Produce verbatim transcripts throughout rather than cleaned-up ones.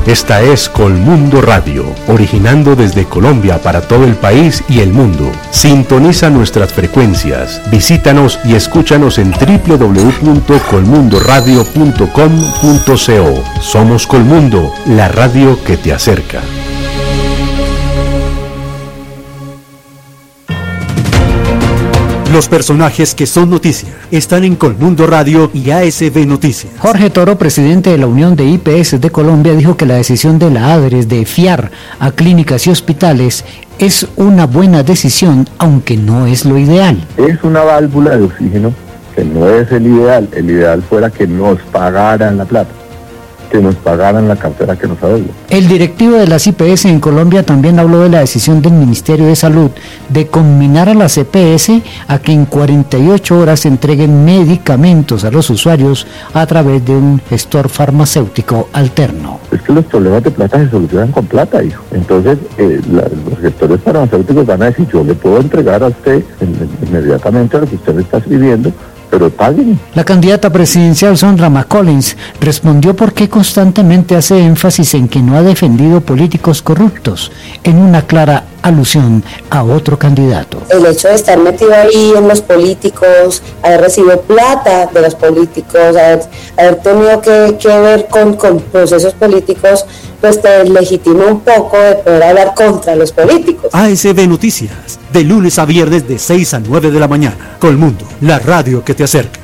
Esta es Colmundo Radio, originando desde Colombia para todo el país y el mundo. Sintoniza nuestras frecuencias, visítanos y escúchanos en doble u doble u doble u punto colmundo radio punto com punto co. Somos Colmundo, la radio que te acerca. Los personajes que son noticia están en Colmundo Radio y A S B Noticias. Jorge Toro, presidente de la Unión de I P S de Colombia, dijo que la decisión de la ADRES de fiar a clínicas y hospitales es una buena decisión, aunque no es lo ideal. Es una válvula de oxígeno que no es el ideal. El ideal fuera que nos pagaran la plata, que nos pagaran la cartera que nos adeuda. El directivo de las I P S en Colombia también habló de la decisión del Ministerio de Salud de combinar a las E P S a que en cuarenta y ocho horas entreguen medicamentos a los usuarios a través de un gestor farmacéutico alterno. Es que los problemas de plata se solucionan con plata, hijo. Entonces, eh, la, los gestores farmacéuticos van a decir, yo le puedo entregar a usted inmediatamente a lo que usted me está escribiendo, pero paguen. La candidata presidencial Sondra McCollins respondió por qué constantemente hace énfasis en que no ha defendido políticos corruptos, en una clara alusión a otro candidato. El hecho de estar metido ahí en los políticos, haber recibido plata de los políticos, haber, haber tenido que, que ver con, con procesos políticos, pues te legitima un poco de poder hablar contra los políticos. A S B Noticias, de lunes a viernes de seis a nueve de la mañana. Colmundo, la radio que te acerca.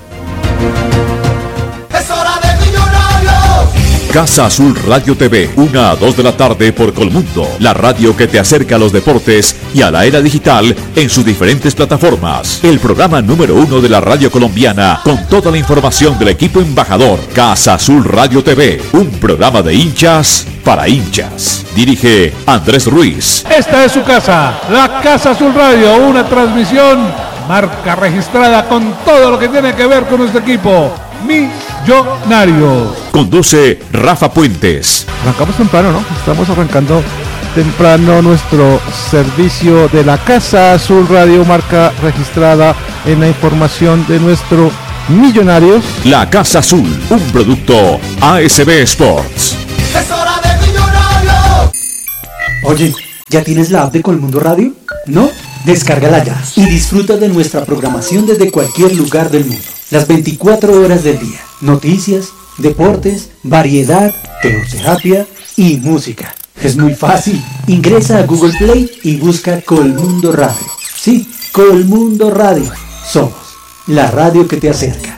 Es hora de Millonarios. Casa Azul Radio T V, una a dos de la tarde por Colmundo, la radio que te acerca a los deportes y a la era digital en sus diferentes plataformas. El programa número uno de la radio colombiana con toda la información del equipo embajador. Casa Azul Radio T V, un programa de hinchas para hinchas. Dirige Andrés Ruiz. Esta es su casa, la Casa Azul Radio, una transmisión marca registrada con todo lo que tiene que ver con nuestro equipo. Millonarios. Conduce Rafa Puentes. Arrancamos temprano, ¿no? Estamos arrancando temprano nuestro servicio de la Casa Azul Radio, marca registrada en la información de nuestro Millonarios. La Casa Azul, un producto A S B Sports. Es hora de Millonarios. Oye, ¿ya tienes la app de Colmundo Radio? ¿No? Descárgala ya y disfruta de nuestra programación desde cualquier lugar del mundo. Las veinticuatro horas del día. Noticias, deportes, variedad, teoterapia y música. Es muy fácil. Ingresa a Google Play y busca Colmundo Radio. Sí, Colmundo Radio. Somos la radio que te acerca.